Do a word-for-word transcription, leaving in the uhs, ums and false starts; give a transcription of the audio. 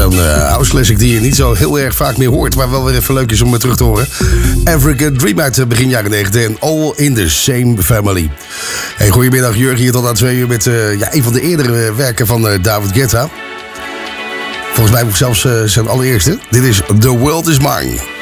Zo'n uh, house classic die je niet zo heel erg vaak meer hoort, maar wel weer even leuk is om terug te horen. African Dream uit begin jaren negentig en All in the Same Family. Hey, goedemiddag, Jurgen hier tot aan twee uur met uh, ja, een van de eerdere werken van uh, David Guetta. Volgens mij ook zelfs uh, zijn allereerste. Dit is The World Is Mine.